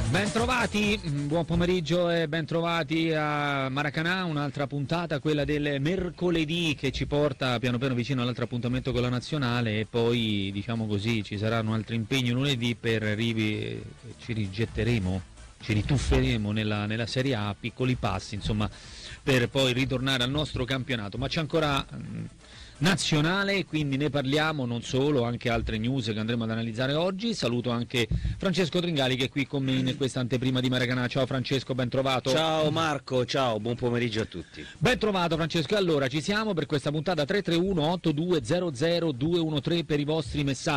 Bentrovati, buon pomeriggio e bentrovati a Maracanã, un'altra puntata, quella del mercoledì, che ci porta piano piano vicino all'altro appuntamento con la nazionale, e poi, diciamo così, ci saranno altri impegni lunedì ci rigetteremo, ci ritufferemo nella Serie A, piccoli passi, insomma, per poi ritornare al nostro campionato, ma c'è ancora nazionale, quindi ne parliamo, non solo, anche altre news che andremo ad analizzare oggi. Saluto anche Francesco Tringali, che è qui con me in questa anteprima di Maracanã. Ciao Francesco, ben trovato. Ciao Marco, ciao, buon pomeriggio a tutti. Ben trovato Francesco, allora ci siamo per questa puntata. 331 8200 213 per i vostri messaggi.